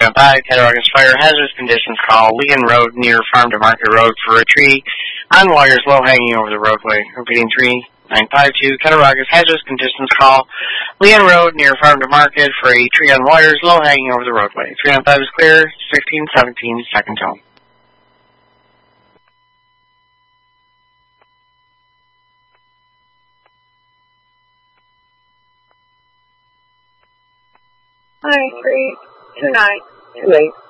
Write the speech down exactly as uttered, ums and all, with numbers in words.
three one five, Cattaraugus Fire Hazardous Conditions call, Leon Road near Farm to Market Road for a tree on wires low hanging over the roadway. Repeating three nine five two, Cattaraugus Hazardous Conditions call, Leon Road near Farm to Market for a tree on wires low hanging over the roadway. three one five is clear, sixteen seventeen, second tone. Nine three two nine two eight.